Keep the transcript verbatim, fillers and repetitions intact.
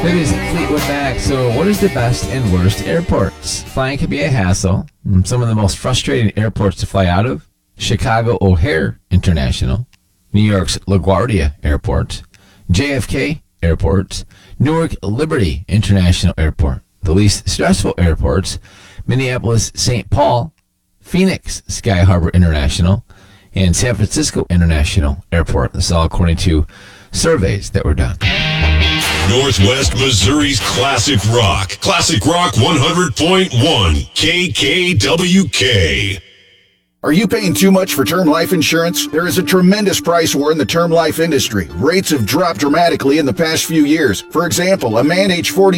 It is Fleetwood Mac. So, what is the best and worst airports? Flying can be a hassle. Some of the most frustrating airports to fly out of: Chicago O'Hare International, New York's LaGuardia Airport, J F K Airport, Newark Liberty International Airport. The least stressful airports: Minneapolis Saint Paul, Phoenix Sky Harbor International, and San Francisco International Airport. This is all according to surveys that were done. Northwest Missouri's Classic Rock. Classic Rock one hundred point one, K K W K. Are you paying too much for term life insurance? There is a tremendous price war in the term life industry. Rates have dropped dramatically in the past few years. For example, a man age forty